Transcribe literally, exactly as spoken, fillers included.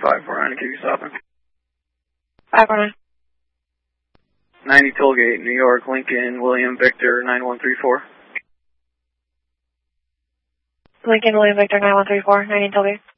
five four nine, keep you stopping. five four nine. ninety Tollgate, New York, Lincoln, William, Victor, nine one three four. Lincoln, William, Victor, nine one three four, ninety Tollgate.